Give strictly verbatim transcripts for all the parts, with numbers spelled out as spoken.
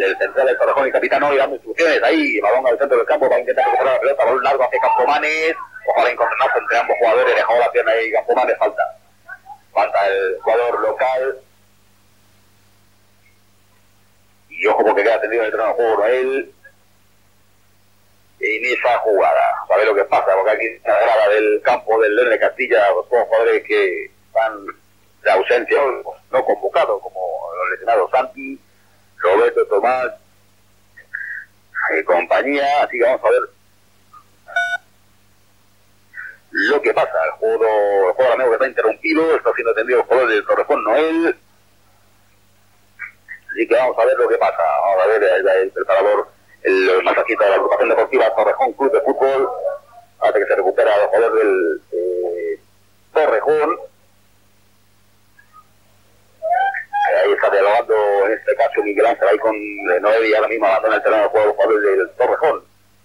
el central del Torrejón y capitán hoy dando instrucciones ahí, balón al centro del campo para intentar recuperar la pelota, balón largo hacia Campomanes, ojalá encontrarse entre ambos jugadores, dejó la pierna ahí Campomanes, falta. Falta el jugador local. Y ojo porque queda tendido en el terreno de juego Noel. En esa jugada, a ver lo que pasa, porque aquí en la grada del campo del León de Castilla, los dos jugadores que están de ausencia, no convocados, como los lesionados Santi, Roberto, Tomás y compañía, así que vamos a ver lo que pasa. El juego, el juego amigo que está interrumpido, está siendo atendido el jugador del Torrejón Noel, así que vamos a ver lo que pasa. Vamos a ver el, el preparador, el masajista de la agrupación deportiva Torrejón Club de Fútbol, hasta que se recupera el jugador del eh, Torrejón. Ahí está dialogando en este caso Miguel Ángel ahí con eh, Noel, y ahora mismo abandona el terreno de juego el jugador del Torrejón.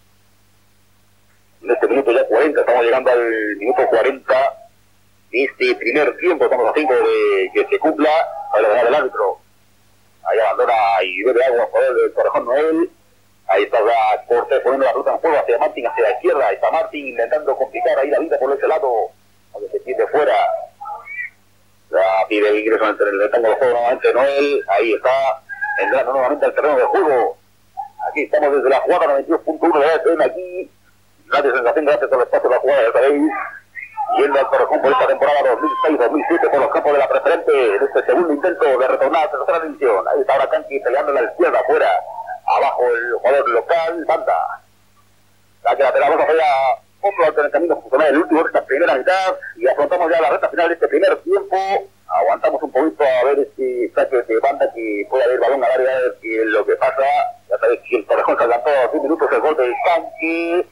En este minuto ya cuarenta, estamos llegando al minuto cuarenta de este primer tiempo, estamos a cinco de que se cumpla, a ganar el árbitro. Ahí abandona y bebe agua el jugador del Torrejón Noel. Ahí está ya Cortés poniendo la ruta en juego hacia Martín, hacia la izquierda. Ahí está Martín intentando complicar ahí la vida por ese lado, donde se tiende fuera. Ya pide el ingreso entre el rectángulo de juego nuevamente Noel. Ahí está entrando nuevamente al terreno de juego. Aquí estamos desde la jugada noventa y dos punto uno de la E T M aquí. Gracias sensación, gracias por el espacio de la jugada, ya sabéis. Yendo al Torrejón por esta temporada dos mil seis dos mil siete por los campos de la preferente en este segundo intento de retornar a la tercera división. Ahí está ahora Canqui peleando en la izquierda afuera. Abajo el jugador local, Banda. La que la vamos a hacer ya otro alternamiento funcional el último de esta primera mitad y afrontamos ya la recta final de este primer tiempo. Aguantamos un poquito a ver este saque de Banda que puede haber balón al área, a ver qué es lo que pasa. Ya sabéis que el Torrejón se adelantó a dos minutos el gol de Canqui.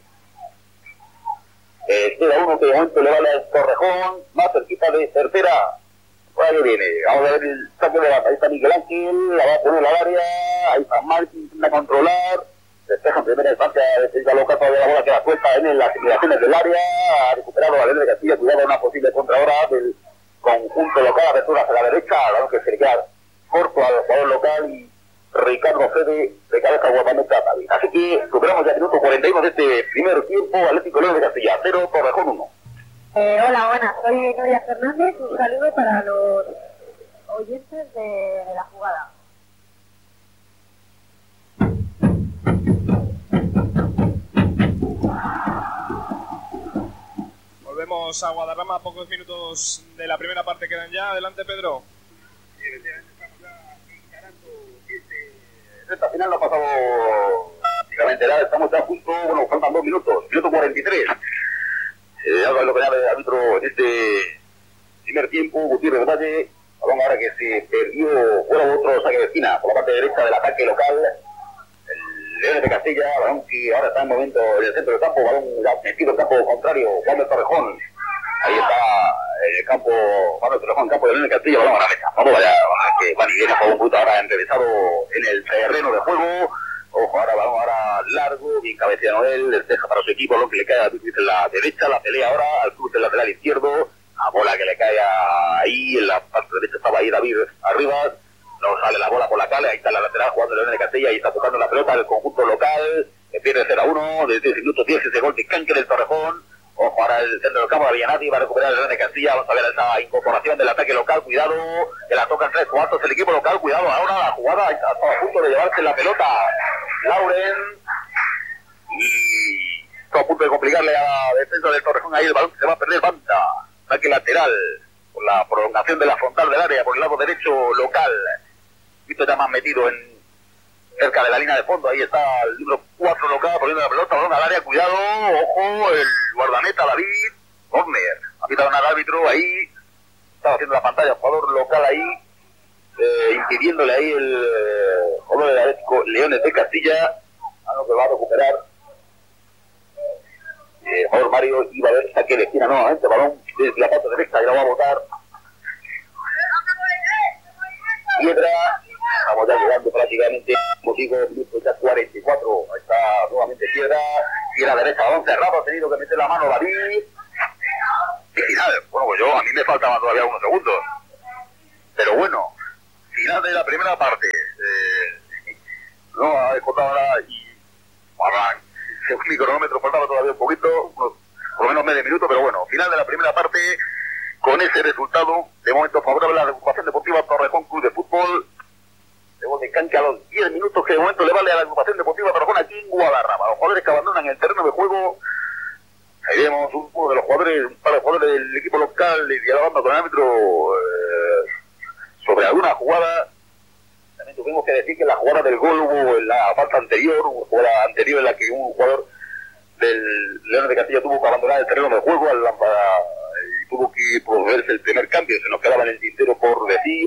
Eh, queda uno que de momento le vale al Torrejón, más cerquita de tercera. Por ahí viene, vamos a ver el saque de Banda. Ahí está Miguel Ángel, la va a poner al área. Ahí está Martín, intenta controlar. Despeja en primera instancia, desde local todavía la bola queda suelta en las simulaciones del área. Ha recuperado la León de Castilla, cuidado una posible contra ahora del conjunto local, apertura hacia la derecha, claro que se le queda corto al jugador local y Ricardo Fede de cabeza guapamente a David. Así que superamos ya el minuto cuarenta y uno de este primer tiempo. Atlético León de Castilla cero, Torrejón uno. Eh, hola, buenas, soy Noria Fernández, un saludo para los oyentes de, de la jugada. Volvemos a Guadarrama, pocos minutos de la primera parte quedan ya. Adelante, Pedro. Sí, estamos ya encarando este... Esta final no ha pasado prácticamente nada, estamos ya justo, bueno, faltan dos minutos, minuto cuarenta y tres. Eh, algo es lo que llama el árbitro en este primer tiempo, Gutiérrez Valle, balón ahora que se perdió, bueno, otro saque de esquina por la parte derecha del ataque local. León de Castilla, balón que ahora está en momento en el centro del campo, balón metido en campo contrario, Juan del Torrejón. Ahí está el campo, Juan del Torrejón, campo de León de Castilla, balón a la mesa. Vamos allá, que Juan y viene por un punto ahora enrevesado en el terreno de juego. Ojo, ahora balón ahora largo, bien cabecea Noel, despeja para su equipo, lo que le cae a en la derecha, la pelea ahora al cruce lateral izquierdo, a bola que le cae ahí, en la parte derecha estaba ahí David arriba. No sale la bola por la calle, ahí está la lateral jugando León de Castilla y está tocando la pelota del conjunto local, que pierde cero a uno, desde el minuto diez ese gol de Canque del Torrejón. Ojo, ahora el centro del campo de Villanati va a recuperar el León de Castilla, vamos a ver esa incorporación del ataque local, cuidado, que la tocan tres cuartos el equipo local, cuidado, ahora la jugada está a punto de llevarse la pelota Lauren, y está a punto de complicarle a la defensa del Torrejón, ahí el balón se va a perder, Banda, ataque lateral, por la prolongación de la frontal del área, por el lado derecho local. Visto ya más metido en cerca de la línea de fondo, ahí está el número cuatro local poniendo la pelota, balón al área, cuidado, ojo, el guardameta David, corner, ha pitado al árbitro ahí, estaba haciendo la pantalla, jugador local ahí, eh, impidiéndole ahí el eh, jugador del Atlético Leones de Castilla, a lo que va a recuperar el eh, jugador Mario, iba a ver saque de esquina nuevamente, balón desde la parte derecha, y la va a botar Piedra. Estamos ya llegando prácticamente, como digo, minutos ya cuarenta y cuatro. Ahí está nuevamente Piedra. Y a la derecha, balón cerrado. Ha tenido que meter la mano David. Y final. Bueno, pues yo, a mí me faltaban todavía unos segundos. Pero bueno, final de la primera parte. Eh, no ha ejecutado nada y para, según mi cronómetro faltaba todavía un poquito, unos, por lo menos medio minuto, pero bueno, final de la primera parte, con ese resultado, de momento favorable a la agrupación deportiva Torrejón Club de Fútbol, de gol de cancha a los diez minutos que de momento le vale a la agrupación deportiva Torrejón aquí en Guadarrama. Los jugadores que abandonan el terreno de juego, ahí vemos uno de los jugadores, un par de jugadores del equipo local dialogando con el árbitro eh, sobre alguna jugada. También tuvimos que decir que la jugada del gol hubo en la falta anterior, hubo jugada anterior en la que un jugador del Leones de Castilla tuvo que abandonar el terreno de juego al, y tuvo que procederse el primer cambio, se nos quedaba en el tintero por decir.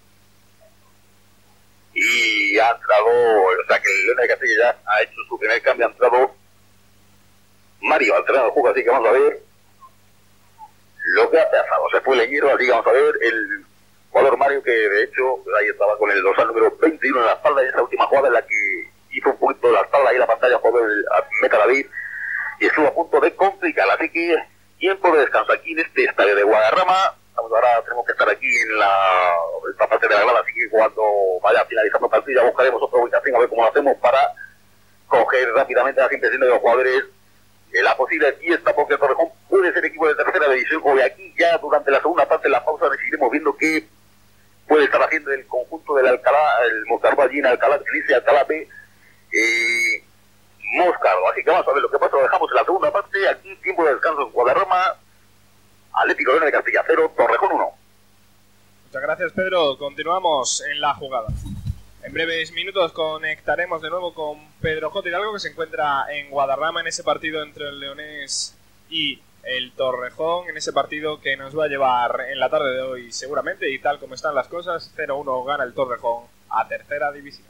Y ha entrado, o sea que el Leones de Castilla ya ha hecho su primer cambio, ha entrado Mario al terreno de juego, así que vamos a ver lo que ha pasado. Se fue Leñero, así que vamos a ver el jugador Mario, que de hecho ahí estaba con el dorsal número veintiuno en la espalda, en esa última jugada en la que hizo un poquito de la espalda ahí en la pantalla, jugador del Meta David, y estuvo a punto de complicar. Así que tiempo de descanso aquí en este estadio de Guadarrama. Vamos, ahora tenemos que estar aquí en la esta parte de la grada, así que cuando vaya finalizando el partido ya buscaremos otra ubicación a ver cómo lo hacemos para coger rápidamente las impresiones de los jugadores de la posible fiesta, porque el Torrejón puede ser equipo de tercera división, o de aquí ya durante la segunda parte de la pausa decidiremos viendo qué puede estar haciendo el conjunto del Alcalá, el Moscardo allí en Alcalá, que dice Alcalá B, eh, Moscardo. Así que vamos a ver lo que pasa, lo dejamos en la segunda parte, aquí tiempo de descanso en Guadarrama, Atlético Leones de Castilla cero, Torrejón uno. Muchas gracias, Pedro. Continuamos en la jugada. En breves minutos conectaremos de nuevo con Pedro J. Hidalgo, que se encuentra en Guadarrama en ese partido entre el Leonés y el Torrejón, en ese partido que nos va a llevar en la tarde de hoy seguramente, y tal como están las cosas, cero uno gana el Torrejón a tercera división.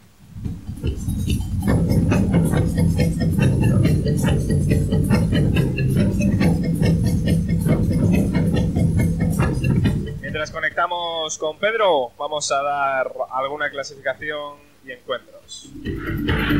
Mientras conectamos con Pedro, vamos a dar alguna clasificación y encuentros.